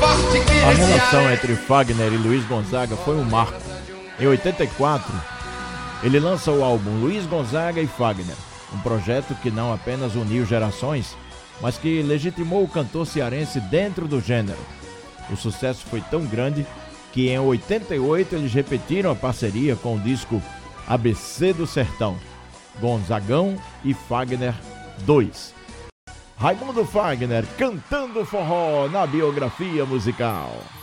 A relação entre Fagner e Luiz Gonzaga foi um marco. Em 84, ele lança o álbum Luiz Gonzaga e Fagner, um projeto que não apenas uniu gerações, mas que legitimou o cantor cearense dentro do gênero. O sucesso foi tão grande que em 88 eles repetiram a parceria com o disco ABC do Sertão, Gonzagão e Fagner 2. Raimundo Fagner cantando forró na biografia musical.